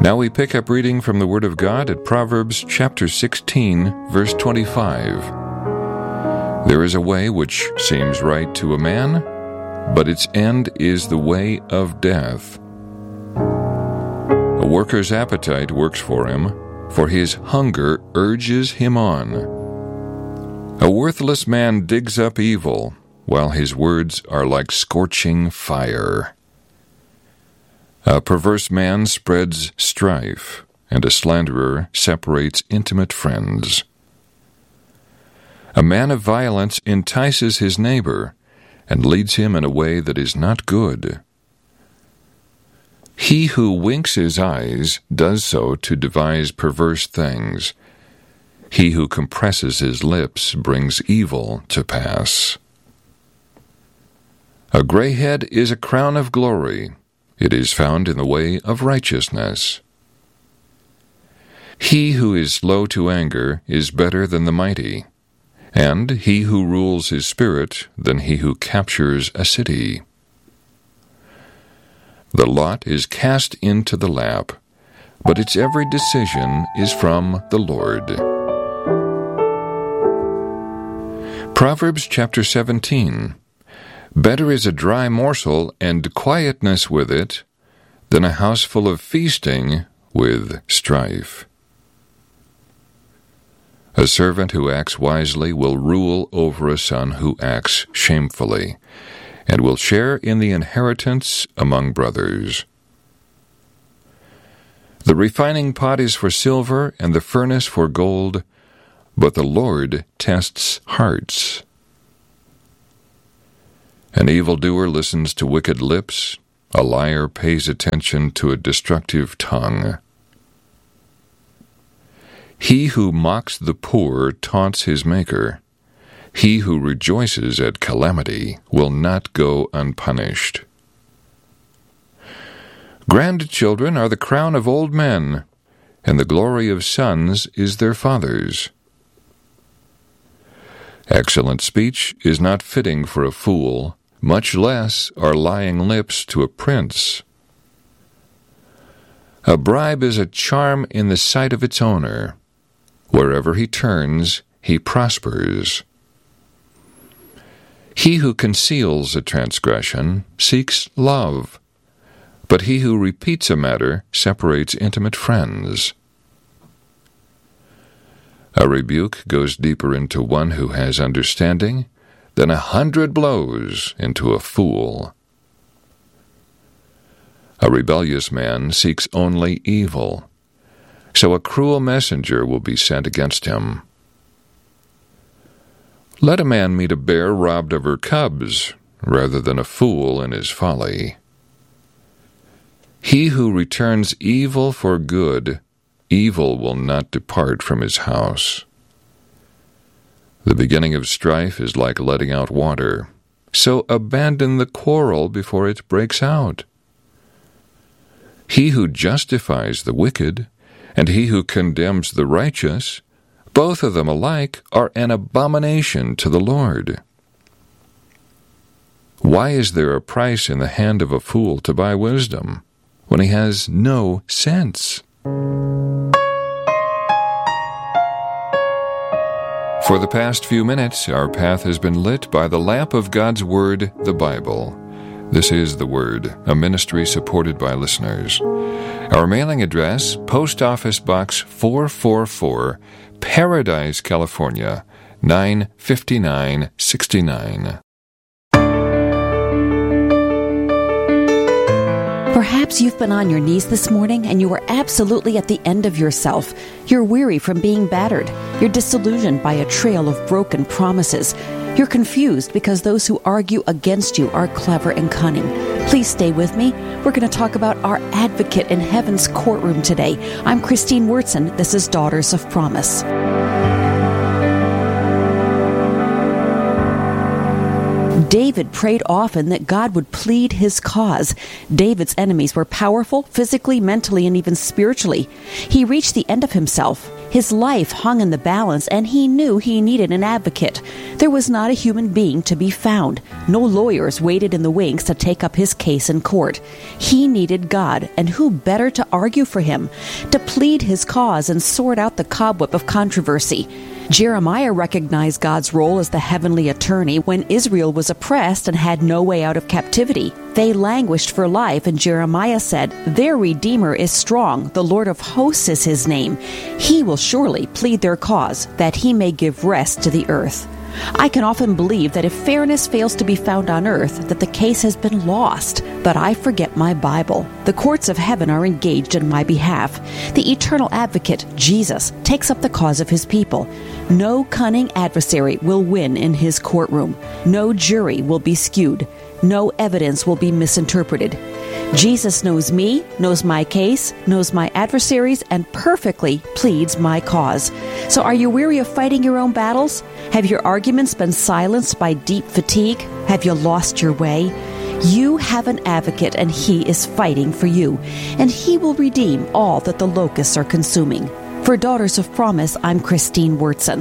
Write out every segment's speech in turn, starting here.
Now we pick up reading from the Word of God at Proverbs chapter 16, verse 25. There is a way which seems right to a man, but its end is the way of death. A worker's appetite works for him, for his hunger urges him on. A worthless man digs up evil, while his words are like scorching fire. A perverse man spreads strife, and a slanderer separates intimate friends. A man of violence entices his neighbor, and leads him in a way that is not good. He who winks his eyes does so to devise perverse things. He who compresses his lips brings evil to pass. A gray head is a crown of glory. It is found in the way of righteousness. He who is slow to anger is better than the mighty, and he who rules his spirit than he who captures a city. The lot is cast into the lap, but its every decision is from the Lord. Proverbs chapter 17. Better is a dry morsel and quietness with it than a house full of feasting with strife. A servant who acts wisely will rule over a son who acts shamefully, and will share in the inheritance among brothers. The refining pot is for silver, and the furnace for gold, but the Lord tests hearts. An evildoer listens to wicked lips, a liar pays attention to a destructive tongue. He who mocks the poor taunts his Maker. He who rejoices at calamity will not go unpunished. Grandchildren are the crown of old men, and the glory of sons is their fathers. Excellent speech is not fitting for a fool, much less are lying lips to a prince. A bribe is a charm in the sight of its owner. Wherever he turns, he prospers. He who conceals a transgression seeks love, but he who repeats a matter separates intimate friends. A rebuke goes deeper into one who has understanding than 100 blows into a fool. A rebellious man seeks only evil, so a cruel messenger will be sent against him. Let a man meet a bear robbed of her cubs, rather than a fool in his folly. He who returns evil for good, evil will not depart from his house. The beginning of strife is like letting out water, so abandon the quarrel before it breaks out. He who justifies the wicked, and he who condemns the righteous, both of them alike are an abomination to the Lord. Why is there a price in the hand of a fool to buy wisdom, when he has no sense? For the past few minutes, our path has been lit by the lamp of God's Word, the Bible. This is The Word, a ministry supported by listeners. Our mailing address, Post Office Box 444, Paradise, California, 95969. Perhaps you've been on your knees this morning and you are absolutely at the end of yourself. You're weary from being battered. You're disillusioned by a trail of broken promises. You're confused because those who argue against you are clever and cunning. Please stay with me. We're going to talk about our advocate in heaven's courtroom today. I'm Christine Wurtson. This is Daughters of Promise. David prayed often that God would plead his cause. David's enemies were powerful, physically, mentally, and even spiritually. He reached the end of himself. His life hung in the balance, and he knew he needed an advocate. There was not a human being to be found. No lawyers waited in the wings to take up his case in court. He needed God, and who better to argue for him, to plead his cause and sort out the cobweb of controversy? Jeremiah recognized God's role as the heavenly attorney when Israel was oppressed and had no way out of captivity. They languished for life, and Jeremiah said, "Their Redeemer is strong, the Lord of hosts is his name. He will surely plead their cause, that he may give rest to the earth." I can often believe that if fairness fails to be found on earth, that the case has been lost. But I forget my Bible. The courts of heaven are engaged in my behalf. The eternal advocate, Jesus, takes up the cause of his people. No cunning adversary will win in his courtroom. No jury will be skewed. No evidence will be misinterpreted. Jesus knows me, knows my case, knows my adversaries, and perfectly pleads my cause. So are you weary of fighting your own battles? Have your arguments been silenced by deep fatigue? Have you lost your way? You have an advocate, and he is fighting for you, and he will redeem all that the locusts are consuming. For Daughters of Promise, I'm Christine Wurtson.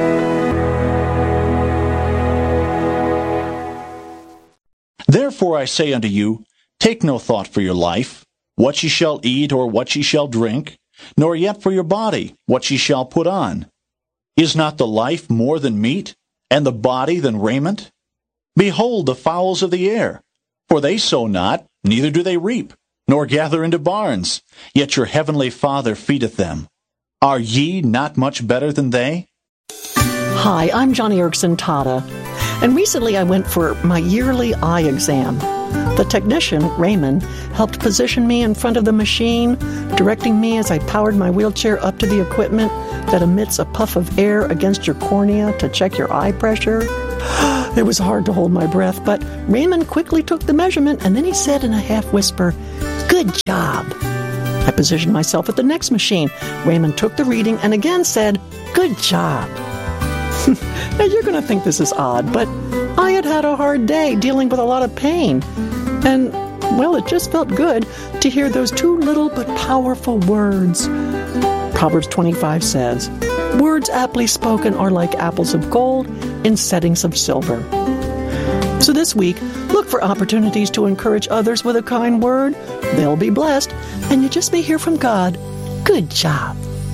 Therefore I say unto you, take no thought for your life, what ye shall eat or what ye shall drink, nor yet for your body, what ye shall put on. Is not the life more than meat, and the body than raiment? Behold the fowls of the air, for they sow not, neither do they reap, nor gather into barns, yet your heavenly Father feedeth them. Are ye not much better than they? Hi, I'm Johnny Erickson Tata, and recently I went for my yearly eye exam. The technician, Raymond, helped position me in front of the machine, directing me as I powered my wheelchair up to the equipment that emits a puff of air against your cornea to check your eye pressure. It was hard to hold my breath, but Raymond quickly took the measurement, and then he said in a half-whisper, "Good job." I positioned myself at the next machine. Raymond took the reading and again said, "Good job." Now you're going to think this is odd, but I had had a hard day dealing with a lot of pain. And, well, it just felt good to hear those two little but powerful words. Proverbs 25 says, "Words aptly spoken are like apples of gold in settings of silver." So this week, look for opportunities to encourage others with a kind word. They'll be blessed, and you just may hear from God, "Good job."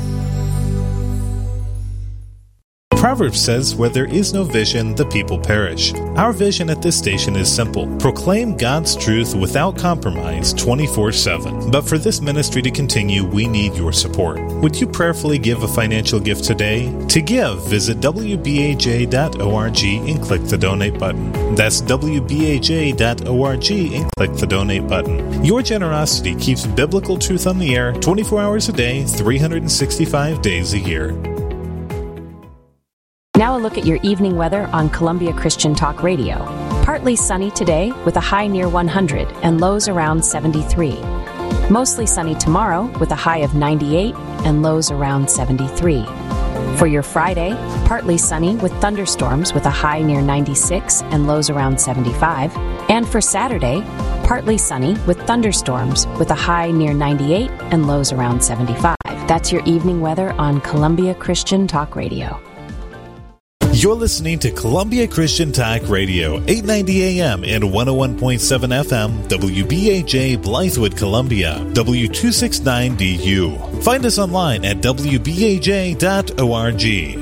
Proverbs says, where there is no vision, the people perish. Our vision at this station is simple. Proclaim God's truth without compromise 24/7. But for this ministry to continue, we need your support. Would you prayerfully give a financial gift today? To give, visit wbaj.org and click the donate button. That's wbaj.org and click the donate button. Your generosity keeps biblical truth on the air 24 hours a day, 365 days a year. Now a look at your evening weather on Columbia Christian Talk Radio. Partly sunny today with a high near 100 and lows around 73. Mostly sunny tomorrow with a high of 98 and lows around 73. For your Friday, partly sunny with thunderstorms with a high near 96 and lows around 75. And for Saturday, partly sunny with thunderstorms with a high near 98 and lows around 75. That's your evening weather on Columbia Christian Talk Radio. You're listening to Columbia Christian Talk Radio, 890 AM and 101.7 FM, WBAJ Blythewood, Columbia, W269DU. Find us online at wbaj.org.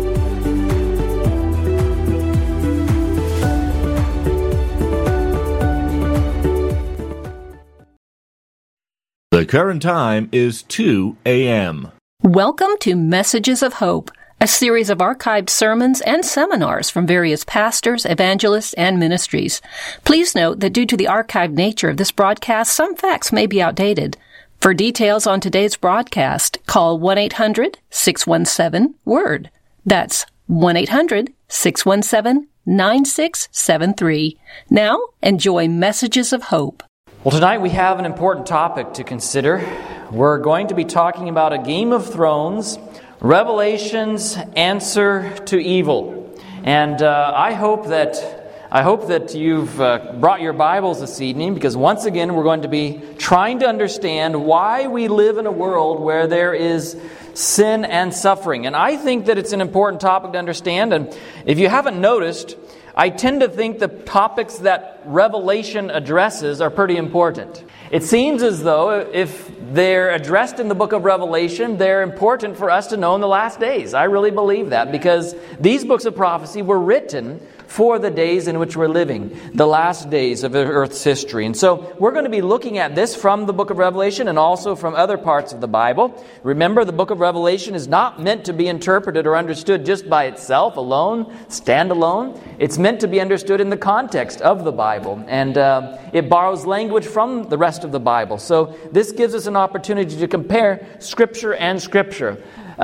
The current time is 2 a.m. Welcome to Messages of Hope, a series of archived sermons and seminars from various pastors, evangelists, and ministries. Please note that due to the archived nature of this broadcast, some facts may be outdated. For details on today's broadcast, call 1-800-617-WORD. That's 1-800-617-9673. Now, enjoy Messages of Hope. Well, tonight we have an important topic to consider. We're going to be talking about a Game of Thrones, Revelation's answer to evil. And I hope that I hope that you've brought your Bibles this evening, because once again we're going to be trying to understand why we live in a world where there is sin and suffering. And I think that it's an important topic to understand. And if you haven't noticed, I tend to think the topics that Revelation addresses are pretty important. It seems as though if they're addressed in the book of Revelation, they're important for us to know in the last days. I really believe that, because these books of prophecy were written for the days in which we're living, the last days of Earth's history. And so we're going to be looking at this from the book of Revelation and also from other parts of the Bible. Remember, the book of Revelation is not meant to be interpreted or understood just by itself, alone, stand alone. It's meant to be understood in the context of the Bible. And it borrows language from the rest of the Bible. So this gives us an opportunity to compare Scripture and Scripture.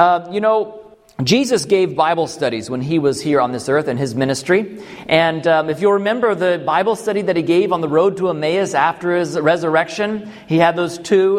Jesus gave Bible studies when He was here on this earth in His ministry. And if you'll remember the Bible study that He gave on the road to Emmaus after His resurrection, He had those two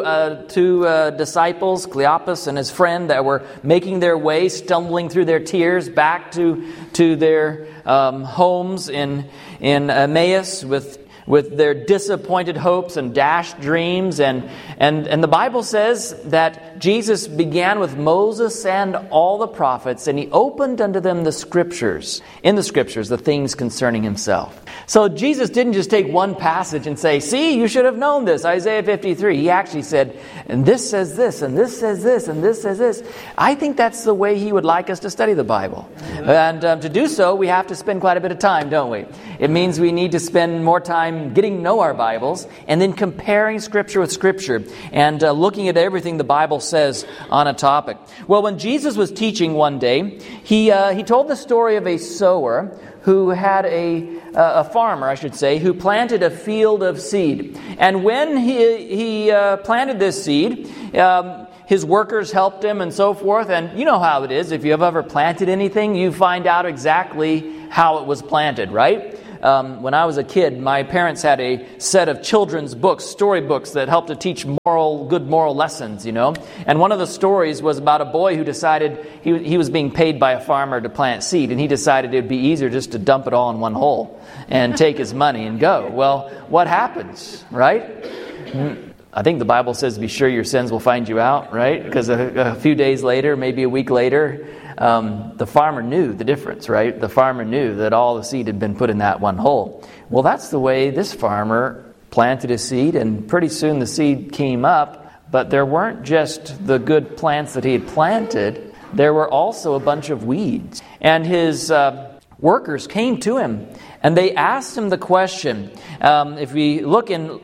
disciples, Cleopas and his friend, that were making their way, stumbling through their tears back to their homes in Emmaus with their disappointed hopes and dashed dreams. And the Bible says that Jesus began with Moses and all the prophets, and He opened unto them the Scriptures, the things concerning Himself. So Jesus didn't just take one passage and say, see, you should have known this, Isaiah 53. He actually said, and this says this, and this says this, and this says this. I think that's the way He would like us to study the Bible. And to do so, we have to spend quite a bit of time, don't we? It means we need to spend more time getting to know our Bibles, and then comparing Scripture with Scripture, and looking at everything the Bible says on a topic. Well, when Jesus was teaching one day, he told the story of a sower who had a farmer, I should say, who planted a field of seed. And when he planted this seed, his workers helped him and so forth. And you know how it is. If you have ever planted anything, you find out exactly how it was planted, right? When I was a kid, my parents had a set of children's books, storybooks, that helped to teach good moral lessons, And one of the stories was about a boy who decided he was being paid by a farmer to plant seed, and he decided it would be easier just to dump it all in one hole and take his money and go. Well, what happens, right? I think the Bible says, be sure your sins will find you out, right? Because a few days later, maybe a week later, the farmer knew the difference, right? The farmer knew that all the seed had been put in that one hole. Well, that's the way this farmer planted his seed, and pretty soon the seed came up, but there weren't just the good plants that he had planted, there were also a bunch of weeds. And his workers came to him, and they asked him the question. If we look in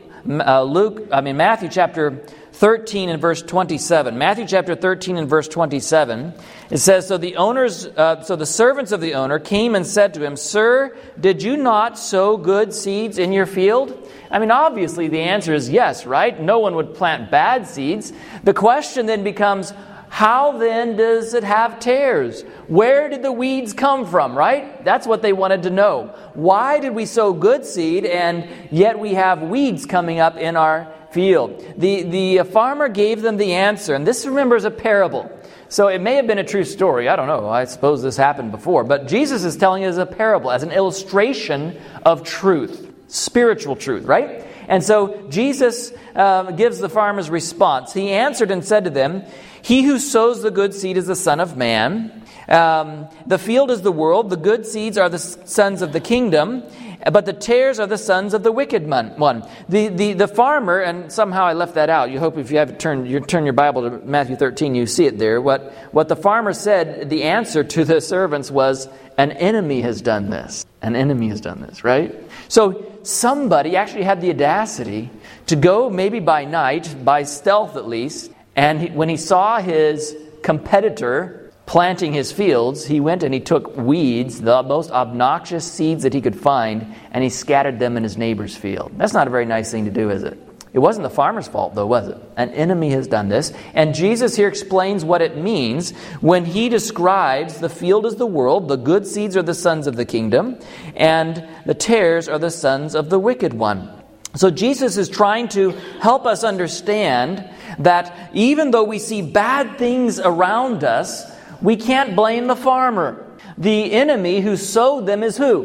Matthew chapter 13 and verse 27. Matthew chapter 13 and verse 27. It says, So the servants of the owner came and said to him, Sir, did you not sow good seeds in your field? I mean, obviously the answer is yes, right? No one would plant bad seeds. The question then becomes, how then does it have tares? Where did the weeds come from, right? That's what they wanted to know. Why did we sow good seed and yet we have weeds coming up in our field? The farmer gave them the answer, and this, remember, is a parable. So it may have been a true story. I don't know. I suppose this happened before. But Jesus is telling it as a parable, as an illustration of truth, spiritual truth, right? And so Jesus gives the farmer's response. He answered and said to them, He who sows the good seed is the Son of Man. The field is the world. The good seeds are the sons of the kingdom, but the tares are the sons of the wicked one. The farmer, and somehow I left that out. You hope if you have turn your Bible to Matthew 13, you see it there. What the farmer said, the answer to the servants was, an enemy has done this. An enemy has done this, right? So somebody actually had the audacity to go, maybe by night, by stealth at least, and when he saw his competitor planting his fields, he went and he took weeds, the most obnoxious seeds that he could find, and he scattered them in his neighbor's field. That's not a very nice thing to do, is it? It wasn't the farmer's fault, though, was it? An enemy has done this. And Jesus here explains what it means when he describes the field as the world, the good seeds are the sons of the kingdom, and the tares are the sons of the wicked one. So Jesus is trying to help us understand that even though we see bad things around us, we can't blame the farmer. The enemy who sowed them is who?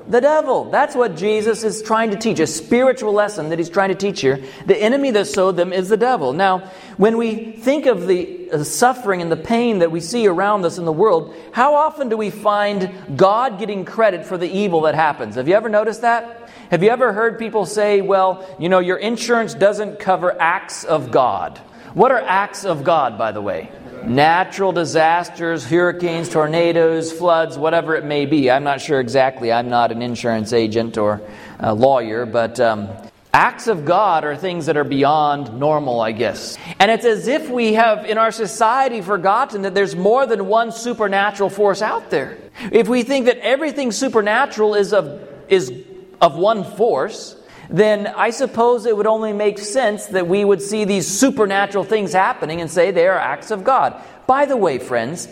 The devil. That's what Jesus is trying to teach, a spiritual lesson that he's trying to teach here. The enemy that sowed them is the devil. Now, when we think of the suffering and the pain that we see around us in the world, how often do we find God getting credit for the evil that happens? Have you ever noticed that? Have you ever heard people say, well, your insurance doesn't cover acts of God? What are acts of God, by the way? Natural disasters, hurricanes, tornadoes, floods, whatever it may be. I'm not sure exactly. I'm not an insurance agent or a lawyer, but acts of God are things that are beyond normal, I guess. And it's as if we have in our society forgotten that there's more than one supernatural force out there. If we think that everything supernatural is of one force, then I suppose it would only make sense that we would see these supernatural things happening and say they are acts of God. By the way, friends,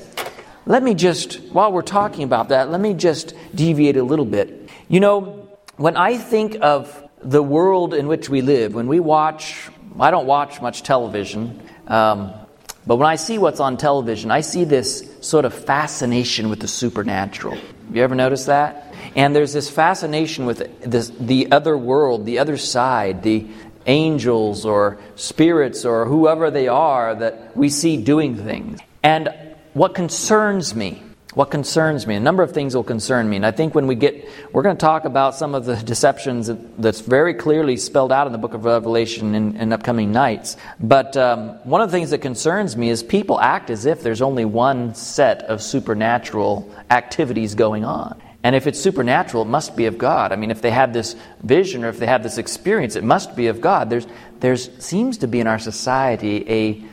while we're talking about that, let me just deviate a little bit. When I think of the world in which we live, I don't watch much television, but when I see what's on television, I see this sort of fascination with the supernatural. Have you ever noticed that? And there's this fascination with the other world, the other side, the angels or spirits or whoever they are that we see doing things. And what concerns me, a number of things will concern me. And I think we're going to talk about some of the deceptions that's very clearly spelled out in the book of Revelation in upcoming nights. But one of the things that concerns me is people act as if there's only one set of supernatural activities going on. And if it's supernatural, it must be of God. I mean, if they have this vision or if they have this experience, it must be of God. There seems to be in our society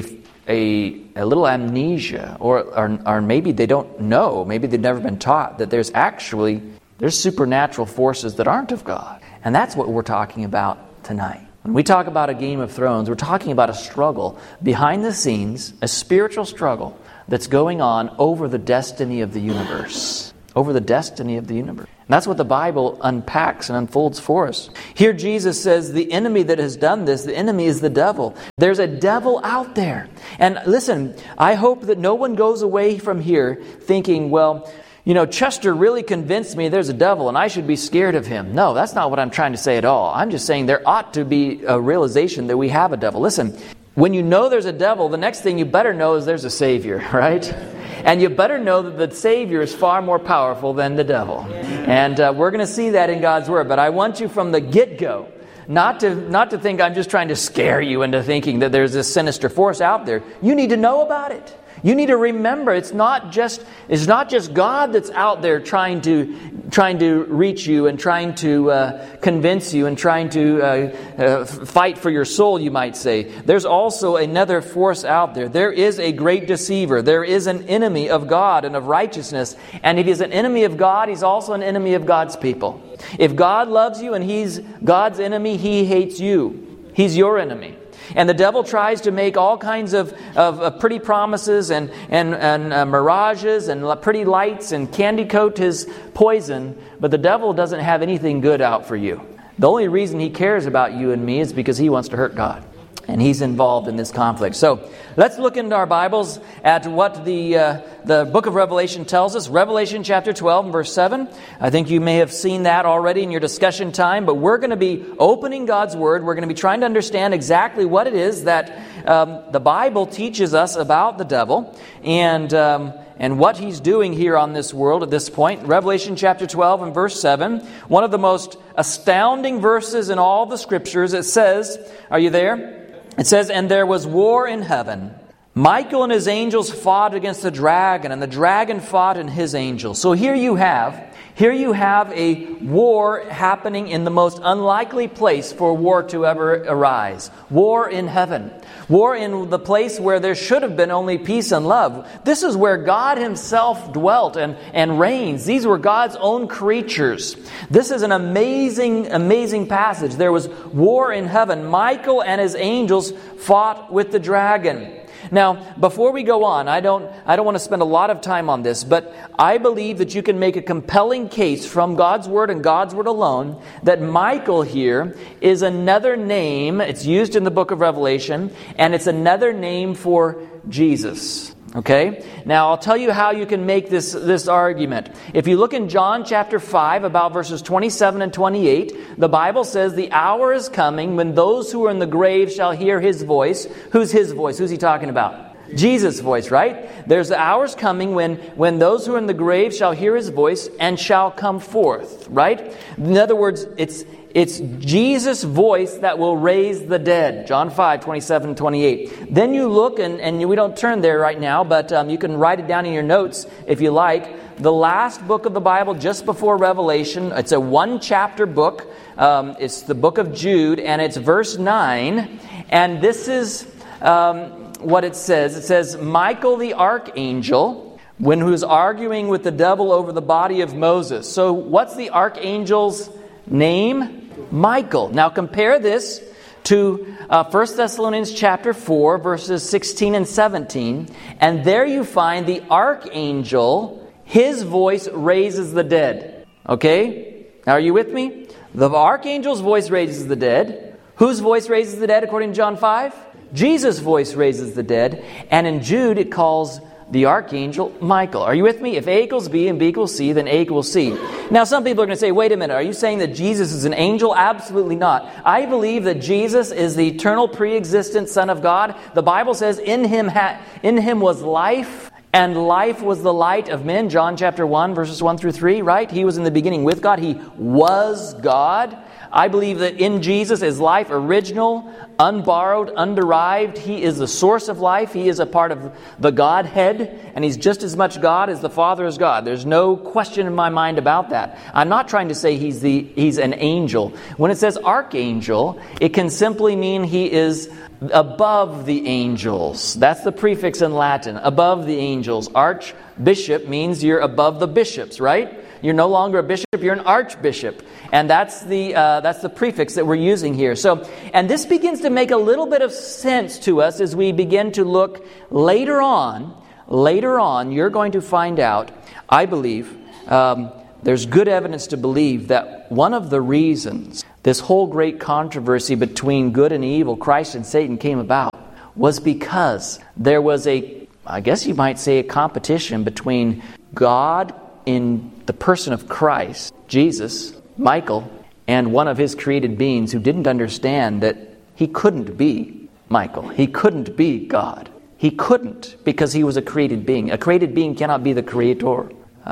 a little amnesia, or maybe they don't know, maybe they've never been taught that there's supernatural forces that aren't of God. And that's what we're talking about tonight. When we talk about a Game of Thrones, we're talking about a struggle behind the scenes, a spiritual struggle that's going on over the destiny of the universe. Over the destiny of the universe. And that's what the Bible unpacks and unfolds for us. Here Jesus says the enemy that has done this, the enemy is the devil. There's a devil out there. And listen, I hope that no one goes away from here thinking, well, Chester really convinced me there's a devil and I should be scared of him. No, that's not what I'm trying to say at all. I'm just saying there ought to be a realization that we have a devil. Listen, when you know there's a devil, the next thing you better know is there's a Savior, right? And you better know that the Savior is far more powerful than the devil. And we're going to see that in God's Word. But I want you from the get-go not to think I'm just trying to scare you into thinking that there's this sinister force out there. You need to know about it. You need to remember it's not just God that's out there trying to reach you and trying to convince you and trying to fight for your soul, you might say. There's also another force out there. There is a great deceiver. There is an enemy of God and of righteousness. And if he's an enemy of God, he's also an enemy of God's people. If God loves you and he's God's enemy, he hates you. He's your enemy. And the devil tries to make all kinds of pretty promises and mirages and pretty lights and candy coat his poison. But the devil doesn't have anything good out for you. The only reason he cares about you and me is because he wants to hurt God. And he's involved in this conflict. So let's look into our Bibles at what the book of Revelation tells us. Revelation chapter 12 and verse 7. I think you may have seen that already in your discussion time. But we're going to be opening God's Word. We're going to be trying to understand exactly what it is that the Bible teaches us about the devil. And what he's doing here on this world at this point. Revelation chapter 12 and verse 7. One of the most astounding verses in all the Scriptures. It says, are you there? It says, and there was war in heaven. Michael and his angels fought against the dragon, and the dragon fought and his angels. So here you have a war happening in the most unlikely place for war to ever arise. War in heaven. War in the place where there should have been only peace and love. This is where God himself dwelt and reigns. These were God's own creatures. This is an amazing, amazing passage. There was war in heaven. Michael and his angels fought with the dragon. Now, before we go on, I don't want to spend a lot of time on this, but I believe that you can make a compelling case from God's Word and God's Word alone that Michael here is another name. It's used in the book of Revelation, and it's another name for Jesus. Okay? Now, I'll tell you how you can make this argument. If you look in John chapter 5, about verses 27 and 28, the Bible says, the hour is coming when those who are in the grave shall hear His voice. Who's His voice? Who's He talking about? Jesus' voice, right? There's the hours coming when those who are in the grave shall hear His voice and shall come forth, right? In other words, it's Jesus' voice that will raise the dead. John 5, 27 and 28. Then you look, and we don't turn there right now, but you can write it down in your notes if you like. The last book of the Bible, just before Revelation, it's a one-chapter book. It's the book of Jude, and it's verse 9. And this is what it says. It says, Michael the archangel, when he was arguing with the devil over the body of Moses. So what's the archangel's name? Michael. Now compare this to 1 Thessalonians chapter 4, verses 16 and 17. And there you find the archangel, his voice raises the dead. Okay? Now are you with me? The archangel's voice raises the dead. Whose voice raises the dead according to John 5? Jesus' voice raises the dead. And in Jude it calls the archangel Michael. Are you with me? If A equals B and B equals C, then A equals C. Now some people are going to say, wait a minute, are you saying that Jesus is an angel? Absolutely not. I believe that Jesus is the eternal pre-existent Son of God. The Bible says in him was life, and life was the light of men. John chapter 1, verses 1 through 3, right? He was in the beginning with God. He was God. I believe that in Jesus is life, original, unborrowed, underived. He is the source of life. He is a part of the Godhead, and He's just as much God as the Father is God. There's no question in my mind about that. I'm not trying to say He's an angel. When it says archangel, it can simply mean He is above the angels. That's the prefix in Latin, above the angels. Archbishop means you're above the bishops, right? You're no longer a bishop, you're an archbishop. And that's the prefix that we're using here. So, and this begins to make a little bit of sense to us as we begin to look later on. Later on, you're going to find out, I believe, there's good evidence to believe that one of the reasons this whole great controversy between good and evil, Christ and Satan, came about was because there was I guess you might say, a competition between God in the person of Christ, Jesus, Michael, and one of His created beings who didn't understand that he couldn't be Michael. He couldn't be God. He couldn't, because he was a created being. A created being cannot be the creator.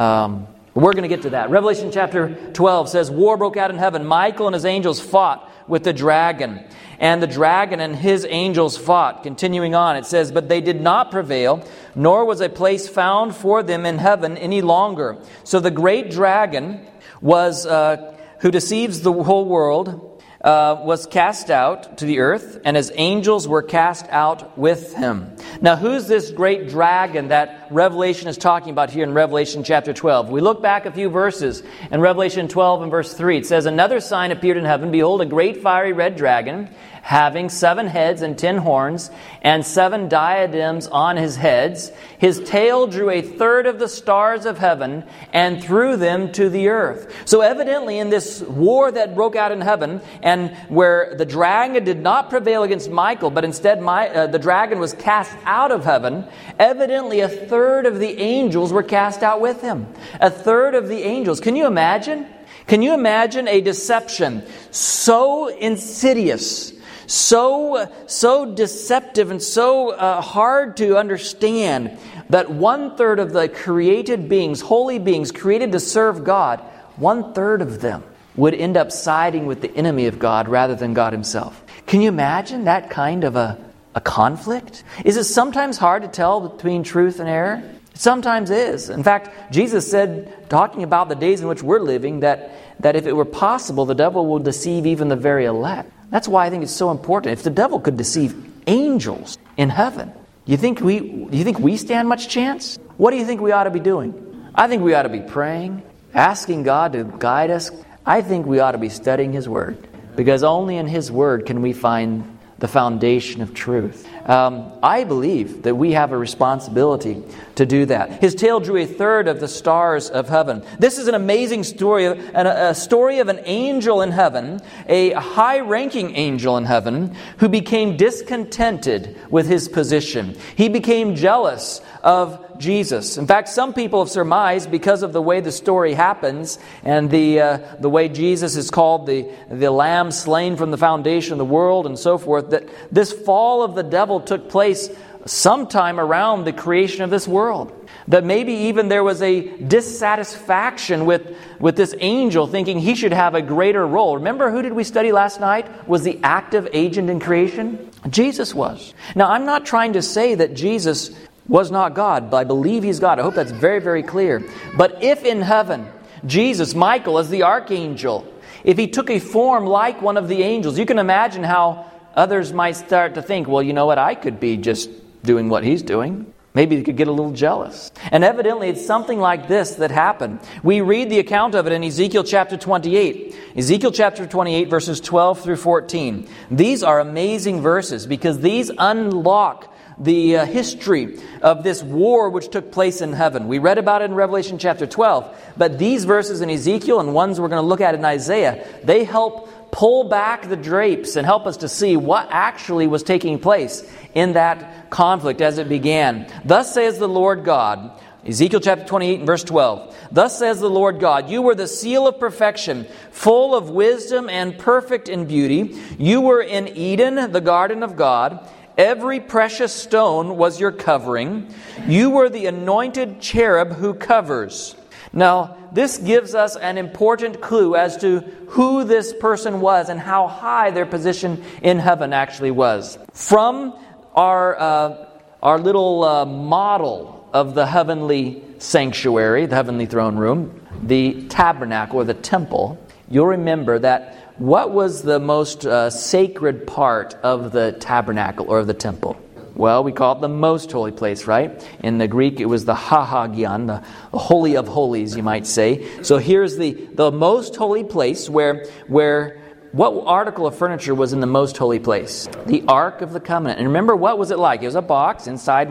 We're going to get to that. Revelation chapter 12 says, war broke out in heaven. Michael and his angels fought with the dragon. And the dragon and his angels fought. Continuing on, it says, but they did not prevail, nor was a place found for them in heaven any longer. So the great dragon was who deceives the whole world, was cast out to the earth, and his angels were cast out with him. Now, who's this great dragon that Revelation is talking about here in Revelation chapter 12? We look back a few verses in Revelation 12 and verse 3. It says, another sign appeared in heaven. Behold, a great fiery red dragon, having 7 heads and 10 horns, and 7 diadems on his heads. His tail drew a third of the stars of heaven and threw them to the earth. So evidently in this war that broke out in heaven, and where the dragon did not prevail against Michael, but instead the dragon was cast out of heaven, evidently a third of the angels were cast out with him. A third of the angels. Can you imagine? Can you imagine a deception so insidious, so deceptive, and so hard to understand, that 1/3 of the created beings, holy beings created to serve God, 1/3 of them would end up siding with the enemy of God rather than God Himself? Can you imagine that kind of a conflict? Is it sometimes hard to tell between truth and error? It sometimes is. In fact, Jesus said, talking about the days in which we're living, that if it were possible, the devil will deceive even the very elect. That's why I think it's so important. If the devil could deceive angels in heaven, do you think we stand much chance? What do you think we ought to be doing? I think we ought to be praying, asking God to guide us. I think we ought to be studying His Word, because only in His Word can we find the foundation of truth. I believe that we have a responsibility to do that. His tail drew a third of the stars of heaven. This is an amazing story, a story of an angel in heaven, a high-ranking angel in heaven, who became discontented with his position. He became jealous of Jesus. In fact, some people have surmised, because of the way the story happens and the way Jesus is called the Lamb slain from the foundation of the world and so forth, that this fall of the devil took place sometime around the creation of this world. That maybe even there was a dissatisfaction with this angel, thinking he should have a greater role. Remember, who did we study last night was the active agent in creation? Jesus was. Now, I'm not trying to say that Jesus was not God, but I believe He's God. I hope that's very, very clear. But if in heaven, Jesus, Michael, as the archangel, if he took a form like one of the angels, you can imagine how others might start to think, well, you know what, I could be just doing what he's doing. Maybe they could get a little jealous. And evidently it's something like this that happened. We read the account of it in Ezekiel chapter 28. Ezekiel chapter 28 verses 12 through 14. These are amazing verses because these unlock the history of this war which took place in heaven. We read about it in Revelation chapter 12, but these verses in Ezekiel and ones we're going to look at in Isaiah, they help pull back the drapes and help us to see what actually was taking place in that conflict as it began. Thus says the Lord God, Ezekiel chapter 28 and verse 12. Thus says the Lord God, you were the seal of perfection, full of wisdom and perfect in beauty. You were in Eden, the garden of God. Every precious stone was your covering. You were the anointed cherub who covers. Now, this gives us an important clue as to who this person was and how high their position in heaven actually was. From our little model of the heavenly sanctuary, the heavenly throne room, the tabernacle or the temple, you'll remember that what was the most sacred part of the tabernacle or the temple? Well, we call it the most holy place, right? In the Greek, it was the hahagion, the holy of holies, you might say. So here's the most holy place where what article of furniture was in the most holy place? The Ark of the Covenant. And remember, what was it like? It was a box. Inside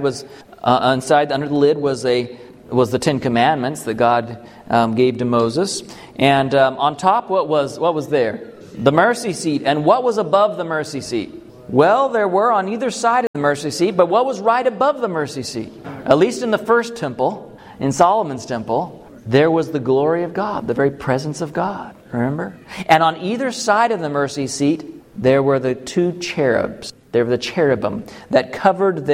under the lid was the Ten Commandments that God gave to Moses. And on top, what was there? The mercy seat. And what was above the mercy seat? Well, there were on either side of the mercy seat, but what was right above the mercy seat? At least in the first temple, in Solomon's temple, there was the glory of God, the very presence of God. Remember? And on either side of the mercy seat, there were the two cherubs. There were the cherubim that covered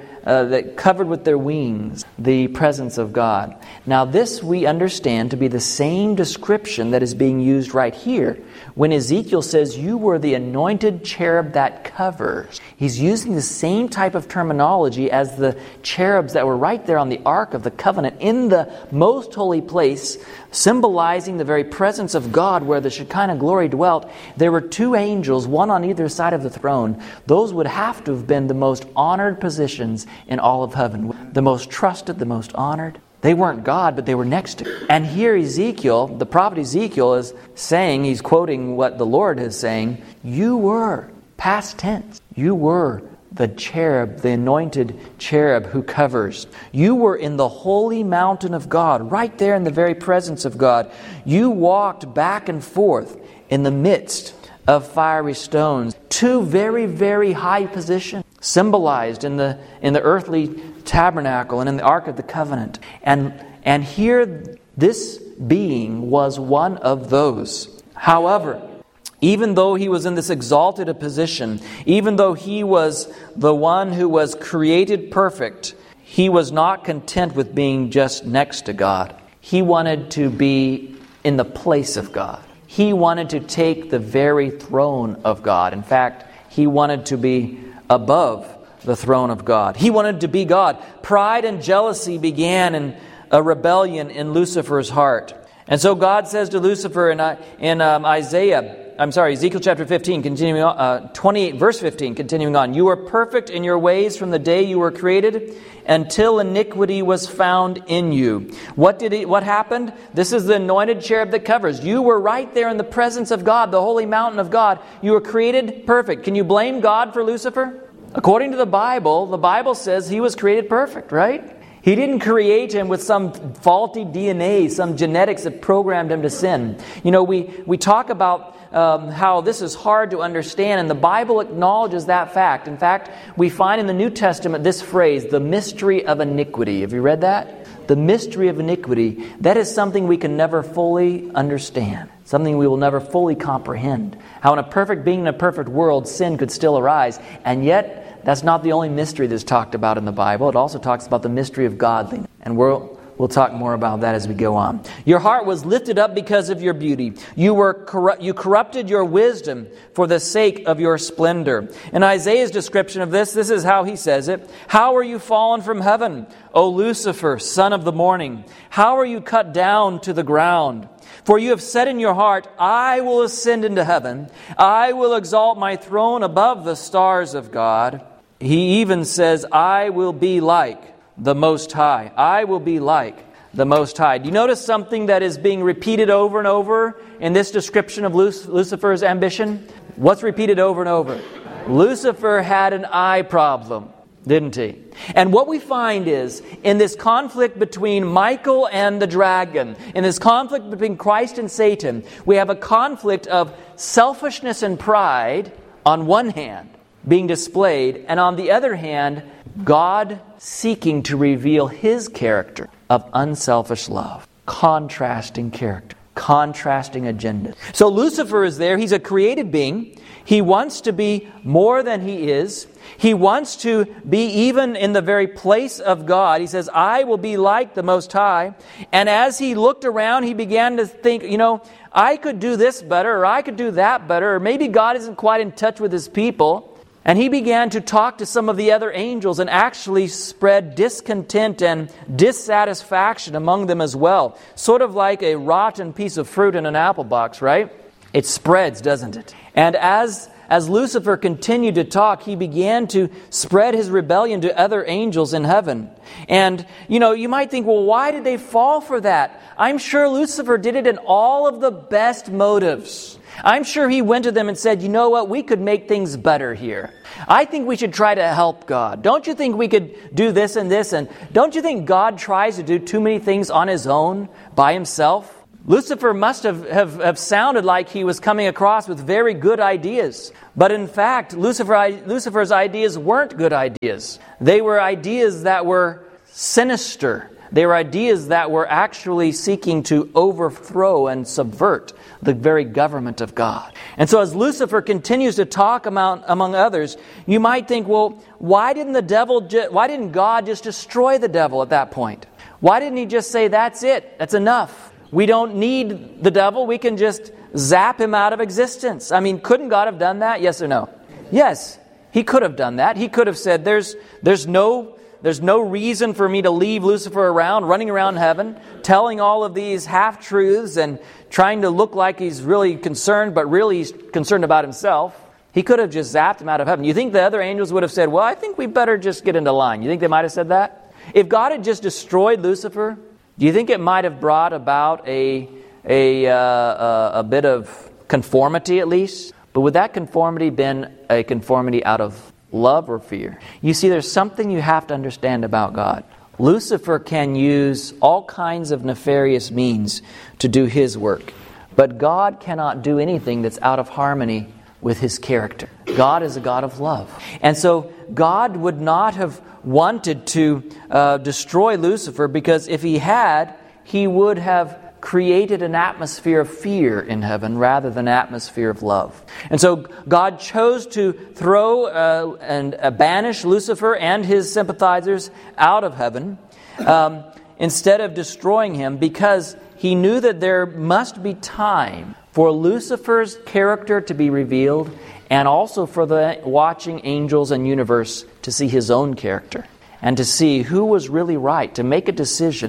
with their wings the presence of God. Now this we understand to be the same description that is being used right here when Ezekiel says, you were the anointed cherub that covers. He's using the same type of terminology as the cherubs that were right there on the Ark of the Covenant in the most holy place, symbolizing the very presence of God where the Shekinah glory dwelt. There were two angels, one on either side of the throne. Those would have to have been the most honored positions in all of heaven. The most trusted, the most honored. They weren't God, but they were next to Him. And here Ezekiel, the prophet Ezekiel, is saying, he's quoting what the Lord is saying, you were, past tense, you were the cherub, the anointed cherub who covers. You were in the holy mountain of God, right there in the very presence of God. You walked back and forth in the midst of fiery stones. Two very, very high positions symbolized in the earthly tabernacle and in the Ark of the Covenant. And here this being was one of those. However, even though he was in this exalted position, even though he was the one who was created perfect, he was not content with being just next to God. He wanted to be in the place of God. He wanted to take the very throne of God. In fact, he wanted to be above the throne of God. He wanted to be God. Pride and jealousy began in a rebellion in Lucifer's heart. And so God says to Lucifer in Isaiah Ezekiel chapter 15, continuing on, 28, verse 15, continuing on. You were perfect in your ways from the day you were created until iniquity was found in you. What happened? This is the anointed cherub that covers. You were right there in the presence of God, the holy mountain of God. You were created perfect. Can you blame God for Lucifer? According to the Bible says he was created perfect, right? He didn't create him with some faulty DNA, some genetics that programmed him to sin. You know, we talk about how this is hard to understand, and the Bible acknowledges that fact. In fact, we find in the New Testament this phrase, the mystery of iniquity. Have you read that? The mystery of iniquity. That is something we can never fully understand, something we will never fully comprehend. How in a perfect being in a perfect world, sin could still arise, and yet that's not the only mystery that's talked about in the Bible. It also talks about the mystery of godliness. And we'll talk more about that as we go on. Your heart was lifted up because of your beauty. You corrupted your wisdom for the sake of your splendor. In Isaiah's description of this is how he says it. How are you fallen from heaven, O Lucifer, son of the morning? How are you cut down to the ground? For you have said in your heart, I will ascend into heaven. I will exalt my throne above the stars of God. He even says, I will be like the Most High. I will be like the Most High. Do you notice something that is being repeated over and over in this description of Lucifer's ambition? What's repeated over and over? Lucifer had an eye problem, didn't he? And what we find is, in this conflict between Michael and the dragon, in this conflict between Christ and Satan, we have a conflict of selfishness and pride on one hand being displayed, and on the other hand, God seeking to reveal His character of unselfish love. Contrasting character, contrasting agenda. So Lucifer is there. He's a created being. He wants to be more than he is. He wants to be even in the very place of God. He says, I will be like the Most High. And as he looked around, he began to think, I could do this better, or I could do that better, or maybe God isn't quite in touch with His people. And he began to talk to some of the other angels and actually spread discontent and dissatisfaction among them as well. Sort of like a rotten piece of fruit in an apple box, right? It spreads, doesn't it? And as Lucifer continued to talk, he began to spread his rebellion to other angels in heaven. And, you might think, well, why did they fall for that? I'm sure Lucifer did it in all of the best motives. I'm sure he went to them and said, you know what, we could make things better here. I think we should try to help God. Don't you think we could do this and this? And don't you think God tries to do too many things on His own, by Himself? Lucifer must have sounded like he was coming across with very good ideas. But in fact, Lucifer's ideas weren't good ideas. They were ideas that were sinister. They were ideas that were actually seeking to overthrow and subvert the very government of God. And so as Lucifer continues to talk among others, you might think, well, why didn't God just destroy the devil at that point? Why didn't He just say, that's it, that's enough? We don't need the devil, we can just zap him out of existence. I mean, couldn't God have done that? Yes or no? Yes, He could have done that. He could have said, there's no reason for me to leave Lucifer around, running around heaven, telling all of these half-truths and trying to look like he's really concerned, but really he's concerned about himself. He could have just zapped him out of heaven. You think the other angels would have said, well, I think we better just get into line. You think they might have said that? If God had just destroyed Lucifer, do you think it might have brought about a bit of conformity at least? But would that conformity been a conformity out of love or fear? You see, there's something you have to understand about God. Lucifer can use all kinds of nefarious means to do his work. But God cannot do anything that's out of harmony with His character. God is a God of love. And so God would not have wanted to destroy Lucifer, because if He had, He would have created an atmosphere of fear in heaven rather than an atmosphere of love. And so God chose to throw and banish Lucifer and his sympathizers out of heaven instead of destroying him, because He knew that there must be time for Lucifer's character to be revealed, and also for the watching angels and universe to see His own character and to see who was really right, to make a decision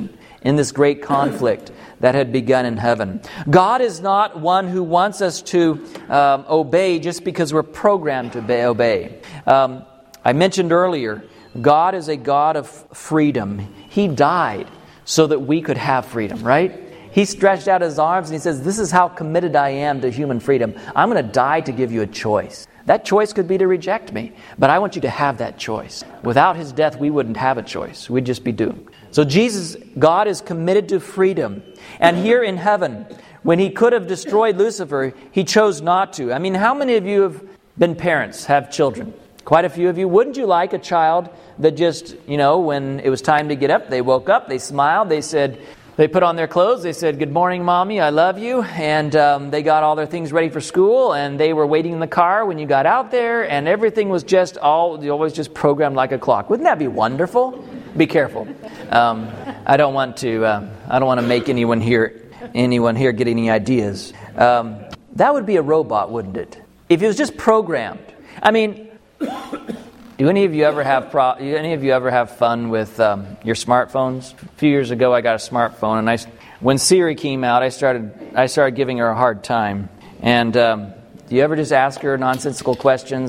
in this great conflict that had begun in heaven. God is not one who wants us to obey just because we're programmed to obey. I mentioned earlier, God is a God of freedom. He died so that we could have freedom, right? He stretched out His arms and He says, this is how committed I am to human freedom. I'm going to die to give you a choice. That choice could be to reject me, but I want you to have that choice. Without His death, we wouldn't have a choice. We'd just be doomed. So God is committed to freedom. And here in heaven, when He could have destroyed Lucifer, He chose not to. I mean, how many of you have been parents, have children? Quite a few of you. Wouldn't you like a child that just, when it was time to get up, they woke up, they smiled, they put on their clothes, they said, "Good morning, Mommy, I love you," and they got all their things ready for school, and they were waiting in the car when you got out there, and everything was always just programmed like a clock. Wouldn't that be wonderful? Be careful. I don't want to make anyone here get any ideas. That would be a robot, wouldn't it? If it was just programmed. I mean, do any of you ever have fun with your smartphones? A few years ago, I got a smartphone, and when Siri came out, I started giving her a hard time. And do you ever just ask her nonsensical questions?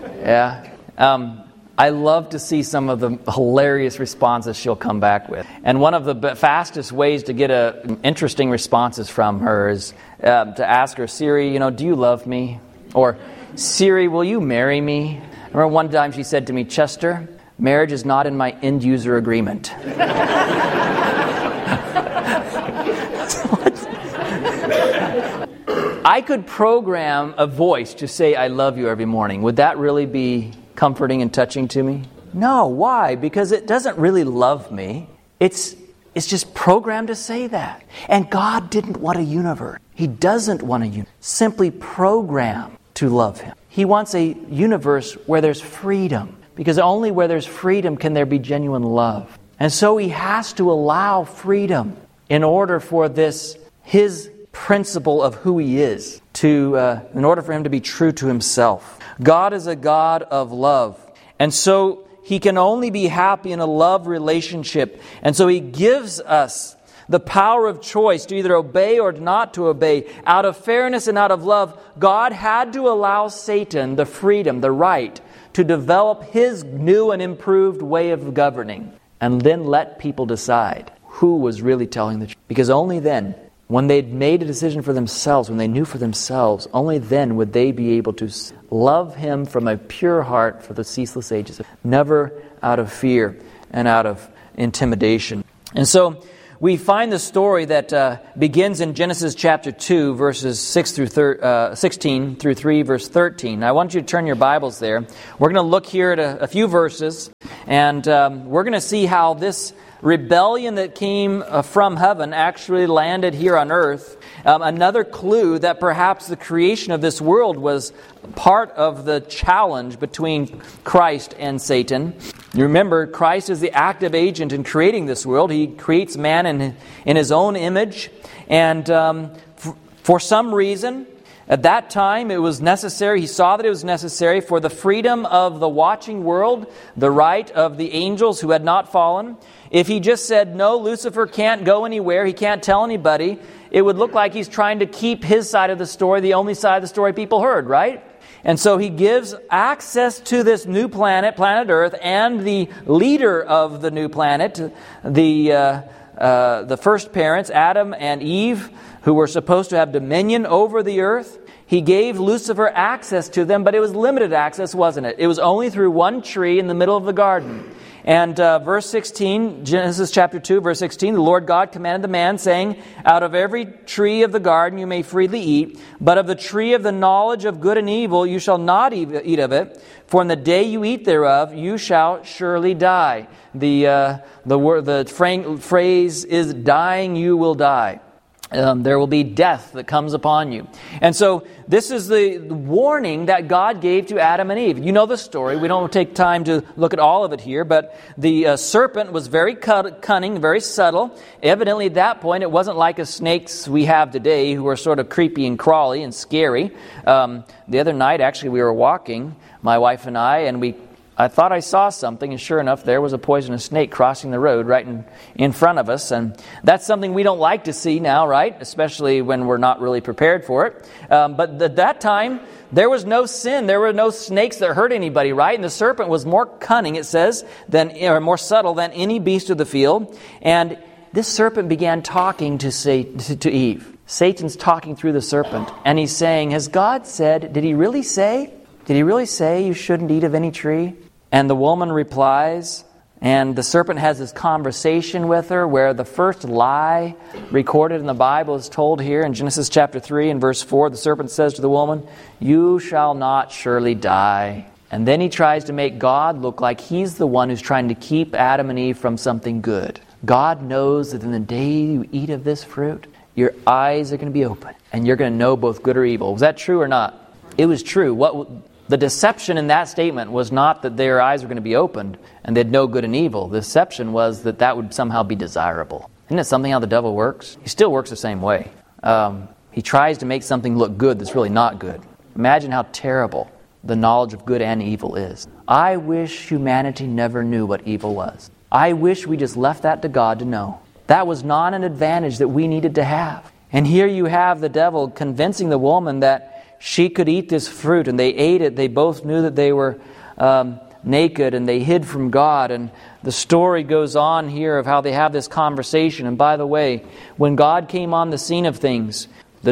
I love to see some of the hilarious responses she'll come back with. And one of the fastest ways to get interesting responses from her is to ask her, "Siri, do you love me?" Or, "Siri, will you marry me?" I remember one time she said to me, "Chester, marriage is not in my end-user agreement." I could program a voice to say, "I love you" every morning. Would that really be comforting and touching to me? No. Why? Because it doesn't really love me. It's just programmed to say that. And God didn't want a universe. He doesn't want a universe simply programmed to love Him. He wants a universe where there's freedom, because only where there's freedom can there be genuine love. And so He has to allow freedom in order for His principle of who He is, in order for Him to be true to Himself. God is a God of love. And so He can only be happy in a love relationship. And so He gives us the power of choice to either obey or not to obey. Out of fairness and out of love, God had to allow Satan the freedom, the right, to develop his new and improved way of governing, and then let people decide who was really telling the truth. Because only then, when they'd made a decision for themselves, when they knew for themselves, only then would they be able to love Him from a pure heart for the ceaseless ages, never out of fear and out of intimidation. And so we find the story that begins in Genesis chapter 2, verses 16 through 3, verse 13. I want you to turn your Bibles there. We're going to look here at a few verses, and we're going to see how this rebellion that came from heaven actually landed here on earth. Another clue that perhaps the creation of this world was part of the challenge between Christ and Satan. You remember, Christ is the active agent in creating this world. He creates man in His own image. And for some reason, at that time, it was necessary. He saw that it was necessary for the freedom of the watching world, the right of the angels who had not fallen. If He just said, "No, Lucifer can't go anywhere, he can't tell anybody," it would look like He's trying to keep His side of the story, the only side of the story people heard, right? And so He gives access to this new planet Earth, and the leader of the new planet, the first parents, Adam and Eve, who were supposed to have dominion over the earth. He gave Lucifer access to them, but it was limited access, wasn't it? It was only through one tree in the middle of the garden. And verse 16, Genesis chapter 2, verse 16, the Lord God commanded the man, saying, "Out of every tree of the garden you may freely eat, but of the tree of the knowledge of good and evil you shall not eat of it, for in the day you eat thereof you shall surely die." The phrase is, "dying you will die." There will be death that comes upon you. And so this is the warning that God gave to Adam and Eve. You know the story. We don't take time to look at all of it here, but the serpent was very cunning, very subtle. Evidently at that point it wasn't like the snakes we have today, who are sort of creepy and crawly and scary. The other night actually we were walking, my wife and I, and I thought I saw something, and sure enough, there was a poisonous snake crossing the road right in front of us. And that's something we don't like to see now, right? Especially when we're not really prepared for it. But at that time, there was no sin. There were no snakes that hurt anybody, right? And the serpent was more cunning, it says, or more subtle than any beast of the field. And this serpent began talking to Eve. Satan's talking through the serpent. And he's saying, has God said, did he really say you shouldn't eat of any tree? And the woman replies, and the serpent has this conversation with her where the first lie recorded in the Bible is told here in Genesis chapter 3 and verse 4. The serpent says to the woman, you shall not surely die. And then he tries to make God look like he's the one who's trying to keep Adam and Eve from something good. God knows that in the day you eat of this fruit, your eyes are going to be open and you're going to know both good or evil. Was that true or not? It was true. The deception in that statement was not that their eyes were going to be opened and they'd know good and evil. The deception was that would somehow be desirable. Isn't it something how the devil works? He still works the same way. He tries to make something look good that's really not good. Imagine how terrible the knowledge of good and evil is. I wish humanity never knew what evil was. I wish we just left that to God to know. That was not an advantage that we needed to have. And here you have the devil convincing the woman that she could eat this fruit, and they ate it. They both knew that they were naked, and they hid from God. And the story goes on here of how they have this conversation. And by the way, when God came on the scene of things,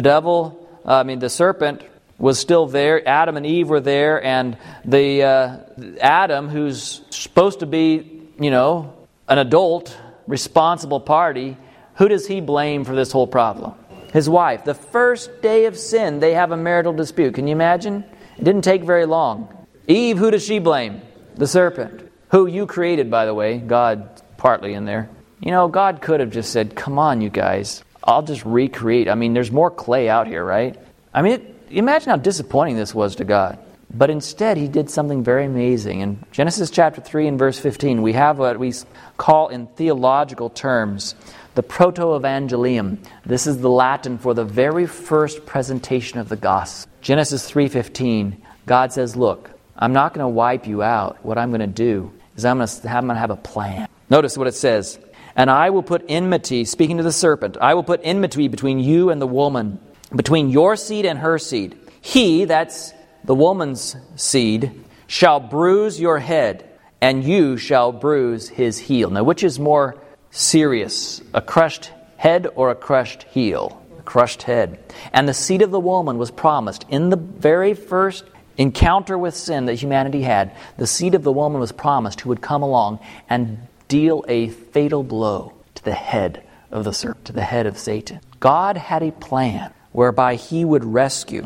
the serpent was still there. Adam and Eve were there, and the Adam, who's supposed to be, an adult, responsible party, who does he blame for this whole problem? His wife. The first day of sin, they have a marital dispute. Can you imagine? It didn't take very long. Eve, who does she blame? The serpent. Who you created, by the way. God partly in there. God could have just said, come on, you guys. I'll just recreate. There's more clay out here, right? Imagine how disappointing this was to God. But instead, he did something very amazing. In Genesis chapter 3 and verse 15, we have what we call in theological terms the proto-evangelium. This is the Latin for the very first presentation of the gospel. Genesis 3:15, God says, look, I'm not going to wipe you out. What I'm going to do is I'm going to have a plan. Notice what it says. And I will put enmity, speaking to the serpent, I will put enmity between you and the woman, between your seed and her seed. He, that's the woman's seed, shall bruise your head, and you shall bruise his heel. Now, which is more serious, a crushed head or a crushed heel? A crushed head. And the seed of the woman was promised in the very first encounter with sin that humanity had. The seed of the woman was promised who would come along and deal a fatal blow to the head of the serpent, to the head of Satan. God had a plan whereby he would rescue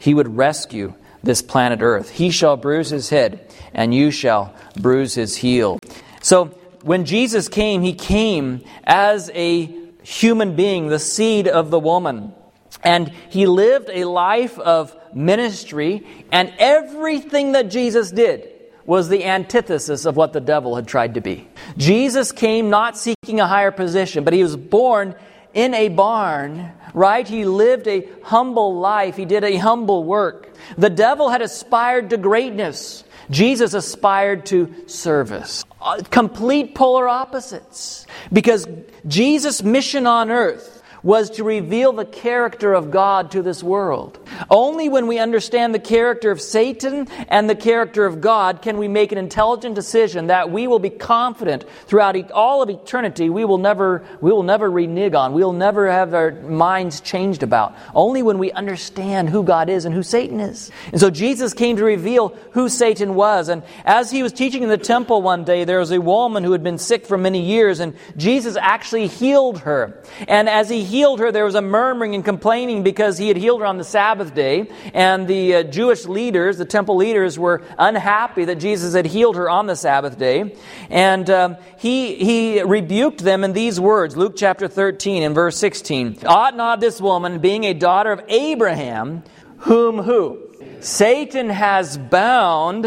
this planet Earth. He shall bruise his head, and you shall bruise his heel. So when Jesus came, he came as a human being, the seed of the woman. And he lived a life of ministry, and everything that Jesus did was the antithesis of what the devil had tried to be. Jesus came not seeking a higher position, but he was born in a barn, right? He lived a humble life. He did a humble work. The devil had aspired to greatness. Jesus aspired to service. Complete polar opposites. Because Jesus' mission on earth was to reveal the character of God to this world. Only when we understand the character of Satan and the character of God can we make an intelligent decision that we will be confident throughout all of eternity. We will never renege on. We will never have our minds changed about. Only when we understand who God is and who Satan is. And so Jesus came to reveal who Satan was. And as he was teaching in the temple one day, there was a woman who had been sick for many years, and Jesus actually healed her. And as he healed her, there was a murmuring and complaining because he had healed her on the Sabbath day, and the Jewish leaders, the temple leaders, were unhappy that Jesus had healed her on the Sabbath day. And he rebuked them in these words, Luke chapter 13 and verse 16. Ought not this woman, being a daughter of Abraham, whom who? Satan has bound,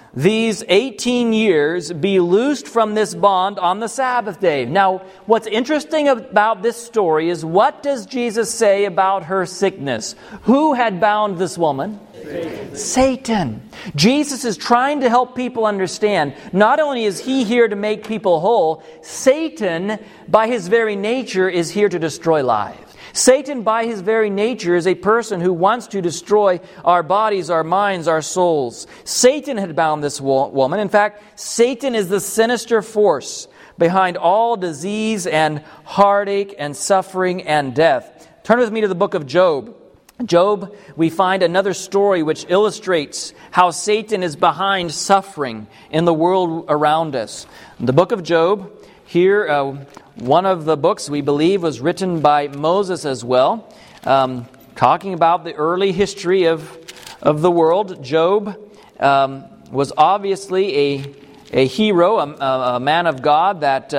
these 18 years be loosed from this bond on the Sabbath day. Now, what's interesting about this story is, what does Jesus say about her sickness? Who had bound this woman? Satan. Jesus is trying to help people understand, not only is he here to make people whole, Satan, by his very nature, is here to destroy lives. Satan, by his very nature, is a person who wants to destroy our bodies, our minds, our souls. Satan had bound this woman. In fact, Satan is the sinister force behind all disease and heartache and suffering and death. Turn with me to the book of Job. Job, we find another story which illustrates how Satan is behind suffering in the world around us. In the book of Job, here, one of the books we believe was written by Moses as well, talking about the early history of the world. Job was obviously a hero, a man of God that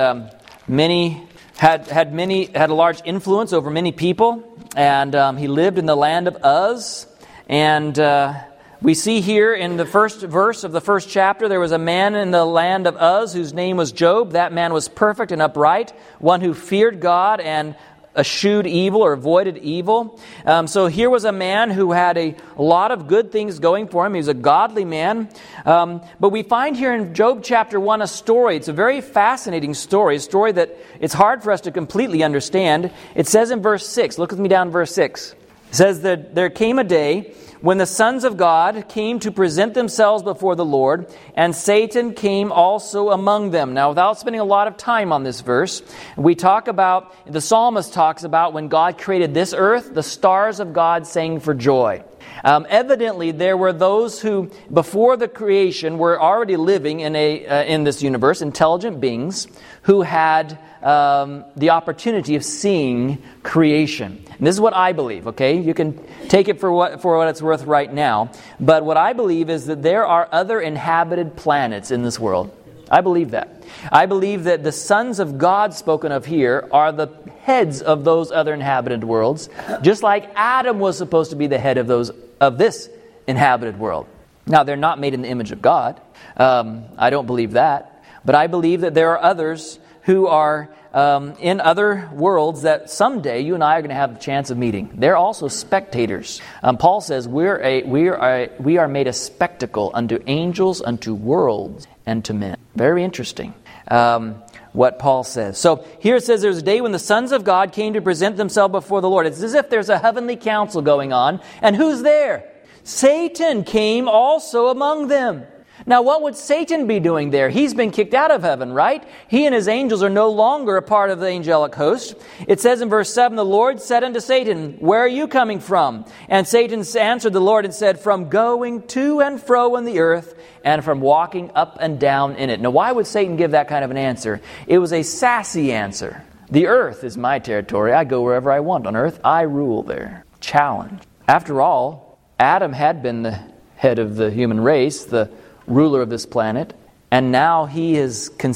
had a large influence over many people, and he lived in the land of Uz. And we see here in the first verse of the first chapter, there was a man in the land of Uz whose name was Job. That man was perfect and upright, one who feared God and eschewed evil or avoided evil. So here was a man who had a lot of good things going for him. He was a godly man. But we find here in Job chapter 1 a story. It's a very fascinating story, a story that it's hard for us to completely understand. It says in verse 6, look with me down in verse 6. It says that there came a day when the sons of God came to present themselves before the Lord, and Satan came also among them. Now, without spending a lot of time on this verse, the psalmist talks about when God created this earth, the stars of God sang for joy. Evidently, there were those who, before the creation, were already living in this universe, intelligent beings, who had the opportunity of seeing creation. And this is what I believe, okay? You can take it for what it's worth right now. But what I believe is that there are other inhabited planets in this world. I believe that. I believe that the sons of God spoken of here are the heads of those other inhabited worlds, just like Adam was supposed to be the head of this inhabited world. Now, they're not made in the image of God. I don't believe that. But I believe that there are others who are in other worlds that someday you and I are going to have a chance of meeting. They're also spectators. Paul says we are made a spectacle unto angels, unto worlds, and to men. Very interesting what Paul says. So here it says there's a day when the sons of God came to present themselves before the Lord. It's as if there's a heavenly council going on. And who's there? Satan came also among them. Now, what would Satan be doing there? He's been kicked out of heaven, right? He and his angels are no longer a part of the angelic host. It says in verse 7, the Lord said unto Satan, where are you coming from? And Satan answered the Lord and said, from going to and fro in the earth, and from walking up and down in it. Now, why would Satan give that kind of an answer? It was a sassy answer. The earth is my territory. I go wherever I want on earth. I rule there. Challenge. After all, Adam had been the head of the human race, the ruler of this planet, and now he is